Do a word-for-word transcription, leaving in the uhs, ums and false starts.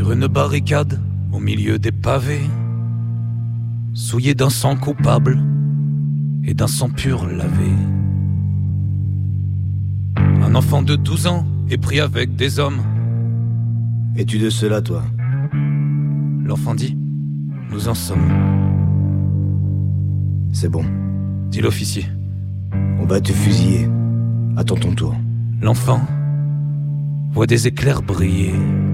Sur une barricade, au milieu des pavés, souillé d'un sang coupable et d'un sang pur lavé. Un enfant de douze ans est pris avec des hommes. Es-tu de cela, toi? L'enfant dit, nous en sommes. C'est bon. Dit l'officier. On va te fusiller. Attends ton tour. L'enfant voit des éclairs briller.